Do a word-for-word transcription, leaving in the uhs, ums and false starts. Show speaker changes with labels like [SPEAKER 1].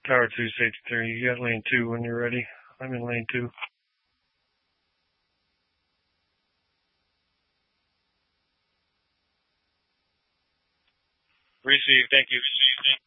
[SPEAKER 1] Tower two, safety three. You got lane two when you're ready. I'm in lane two.
[SPEAKER 2] Receive. Thank you.